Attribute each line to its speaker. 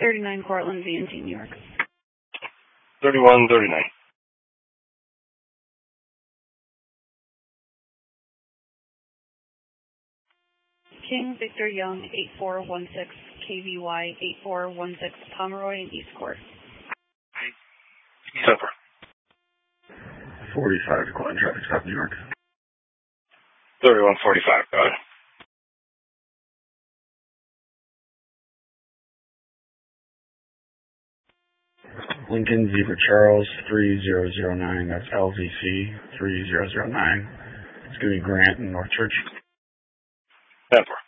Speaker 1: 39 Cortland, VNT, New York.
Speaker 2: 3139.
Speaker 1: King Victor Young, 8416, KVY, 8416, Pomeroy and East Court.
Speaker 3: 45 to Quantum Traffic Stop, New York.
Speaker 2: 3145, got it.
Speaker 3: Lincoln Zebra Charles 3009, that's LVC 3009. It's going to be Grant in North Church.
Speaker 2: 10-4.